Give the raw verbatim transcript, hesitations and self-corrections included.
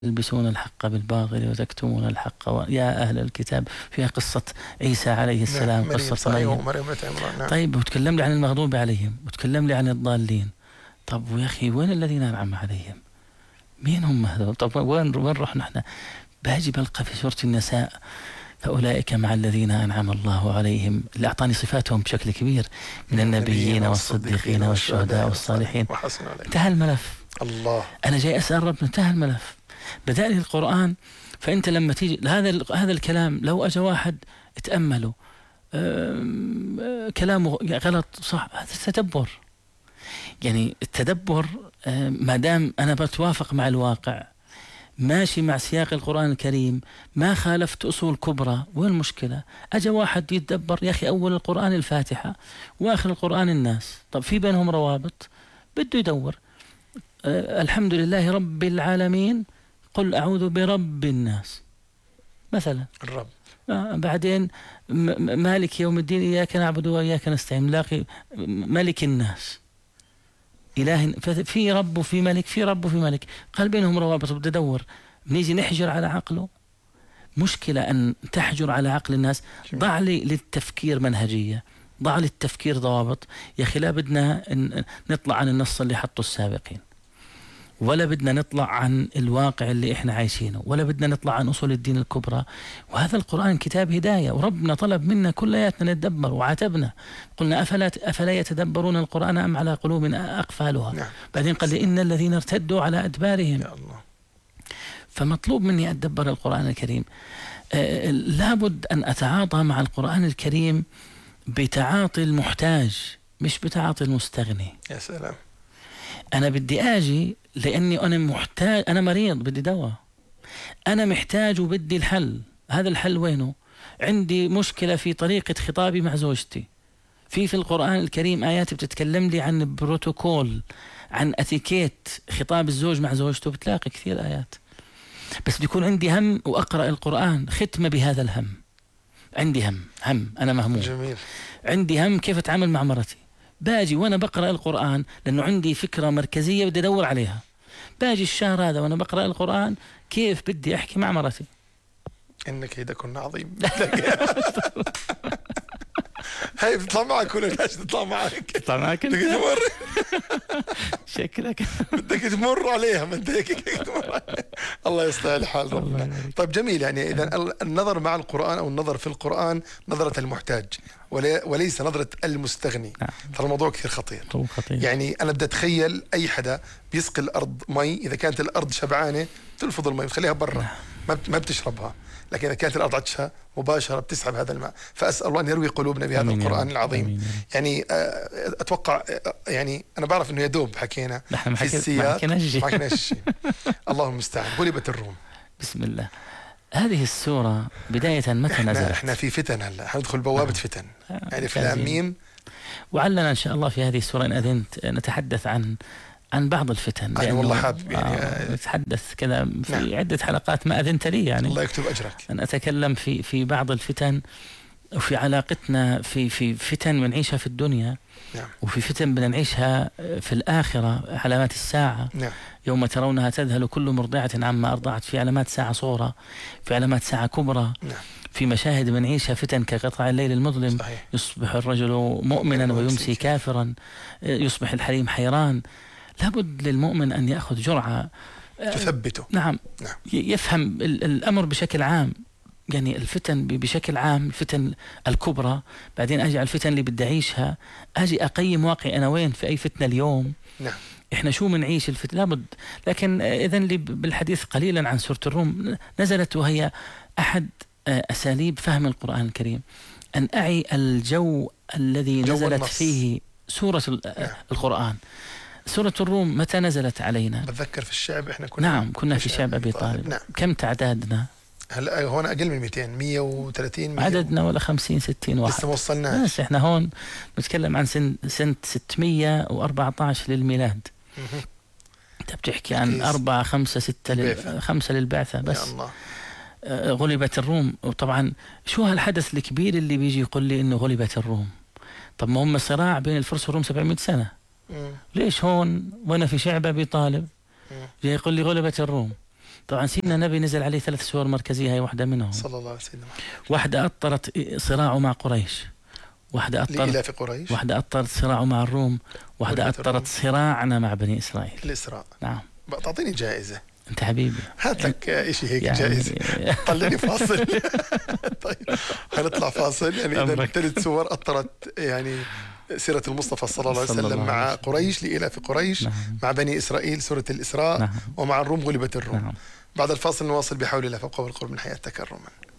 تلبسون الحق بالباطل وتكتمون الحق و... يا أهل الكتاب. فيها قصة عيسى عليه السلام. نعم. قصة مريم. مريم نعم. طيب وتكلم لي عن المغضوب عليهم وتكلم لي عن الضالين. طب ويا أخي وين الذين أنعم عليهم؟ مين هم هذول؟ طب وين وين رحنا احنا؟ باجي بلقى في سورة النساء فأولئك مع الذين أنعم الله عليهم، اللي أعطاني صفاتهم بشكل كبير من النبيين والصديقين والشهداء والصالحين. انتهى الملف. الله. أنا جاي أسأل ربنا، انتهى الملف. بدأ لي القرآن. فأنت لما تيجي هذا هذا الكلام لو أجى واحد تأمله كلامه غلط صح، هذا تدبر. يعني التدبر ما دام أنا بتوافق مع الواقع، ماشي مع سياق القرآن الكريم، ما خالفت أصول كبرى، وين المشكلة؟ أجى واحد يتدبر، يا أخي أول القرآن الفاتحة وآخر القرآن الناس، طب في بينهم روابط، بده يدور. أه الحمد لله رب العالمين، قل أعوذ برب الناس مثلا. الرب. آه بعدين مالك يوم الدين إياك نعبد وإياك نستعين، لاقي ملك الناس إله، في رب وفي ملك، في رب وفي ملك، قال بينهم روابط. بدي أدور، بنيجي نحجر على عقله. مشكلة أن تحجر على عقل الناس. ضع لي للتفكير منهجية، ضع لي التفكير ضوابط. يا أخي لا بدنا نطلع عن النص اللي حطه السابقين، ولا بدنا نطلع عن الواقع اللي احنا عايشينه، ولا بدنا نطلع عن أصول الدين الكبرى. وهذا القرآن كتاب هداية، وربنا طلب منا كلياتنا نتدبر وعاتبنا، قلنا أفلا, أفلا يتدبرون القرآن أم على قلوب أقفالها. نعم. بعدين قال لي إن الذين ارتدوا على أدبارهم. يا الله. فمطلوب مني أتدبر القرآن الكريم. آه لابد أن أتعاطى مع القرآن الكريم بتعاطي المحتاج، مش بتعاطي المستغني. يا سلام. أنا بدي آجي لأني أنا محتاج، أنا مريض بدي دواء، أنا محتاج وبدي الحل. هذا الحل وينه؟ عندي مشكلة في طريقة خطابي مع زوجتي. في في القرآن الكريم آيات بتتكلم لي عن بروتوكول، عن أتيكيت خطاب الزوج مع زوجته، بتلاقي كثير آيات. بس بيكون عندي هم وأقرأ القرآن ختمة بهذا الهم. عندي هم هم أنا مهموم. جميل. عندي هم كيف أتعامل مع مرتي. باجي وانا بقرأ القرآن لانه عندي فكرة مركزية بدي ادور عليها. باجي الشهر هذا وانا بقرأ القرآن كيف بدي احكي مع مرتي. انك كيدكن عظيم. هاي بتطلع معك ولا لاش تطلع معك؟ تطلع معك بدك تمر. شكلك بدك تمر عليها، ما انت هيك تمر. الله يصلح الحال ربنا. طيب جميل. يعني اذا النظر مع القرآن او النظر في القرآن نظرة المحتاج وليس نظرة المستغني. ترى الموضوع كثير خطير. خطير. يعني انا بدي اتخيل اي حدا بيسقي الارض مي، اذا كانت الارض شبعانة تلفظ المي وتخليها برا، ما بتشربها، لكن إذا كانت الأرض عطشة مباشرة بتسحب هذا الماء. فأسأل الله أن يروي قلوبنا بهذا أمين القرآن العظيم. أمين. يعني أتوقع، يعني أنا بعرف إنه يدوب حكينا في السياق، ما حكيناش شيء. اللهم المستعان. غلبت الروم. بسم الله. هذه السورة بداية متى إحنا نزلت؟ إحنا في فتن هلا، حندخل بوابة فتن. يعني في الأميم. وعلنا إن شاء الله في هذه السورة إن أذنت نتحدث عن عن بعض الفتن. أنا والله حابب يعني آه نتحدث كذا في نعم. عدة حلقات ما أذنت لي، يعني الله يكتب أجرك. أن أتكلم في في بعض الفتن، وفي علاقتنا في في فتن بنعيشها في الدنيا. نعم. وفي فتن بنعيشها في الآخرة، علامات الساعة. نعم. يوم ترونها تذهل كل مرضعة عما أرضعت. في علامات ساعة صغرى، في علامات ساعة كبرى. نعم. في مشاهد بنعيشها فتن كقطع الليل المظلم. صحيح. يصبح الرجل مؤمنا ويمسي كافرا، يصبح الحليم حيران. لابد للمؤمن أن يأخذ جرعة تثبته. نعم. نعم. يفهم الأمر بشكل عام، يعني الفتن بشكل عام، الفتن الكبرى. بعدين أجي على الفتن اللي بدي أعيشها، أجي أقيم واقعي أنا وين في أي فتنة اليوم. نعم. إحنا شو منعيش الفتن لابد. لكن إذن لي بالحديث قليلا عن سورة الروم. نزلت وهي أحد أساليب فهم القرآن الكريم، أن أعي الجو الذي نزلت النص. فيه سورة نعم. القرآن. سورة الروم متى نزلت علينا؟ بتذكر في الشعب احنا كنا نعم كنا في شعب أبي طالب, طالب. نعم. كم تعدادنا؟ هلا هون أقل من مئتين، مئة وثلاثين عددنا ولا خمسين ستين واحد لسه ما وصلناش. بس احنا هون نتكلم عن سنة سنة ستمية وأربعة عشر للميلاد. انت بتحكي عن أربعة خمسة ستة لل... خمسة للبعثة بس. يا الله. آه غلبت الروم. وطبعا شو هالحدث الكبير اللي بيجي يقول لي إنه غلبت الروم؟ طب ما هم صراع بين الفرس والروم سبعمائة سنة. مم. ليش هون وأنا في شعب أبي طالب جاي يقول لي غلبت الروم؟ طبعا سيدنا النبي نزل عليه ثلاث سور مركزية، هي واحدة منهم. صلى الله عليه وسلم. واحدة أطرت صراعه مع قريش، واحدة أطرت لإلاف قريش، واحدة أطرت صراعه مع الروم، واحدة أطرت صراعنا مع بني إسرائيل. الإسراء. نعم. بقى تعطيني جائزة أنت حبيبي، هات لك شيء هيك يعني جائزة. طلعني فاصل. طيب هنطلع فاصل. يعني إذا ثلاث سور أطرت يعني سيرة المصطفى صلى الله عليه وسلم مع قريش، لإلاف قريش. نعم. مع بني إسرائيل سورة الإسراء. نعم. ومع الروم غلبت الروم. نعم. بعد الفاصل نواصل بحول الله فوق القرب من حياة تكرما.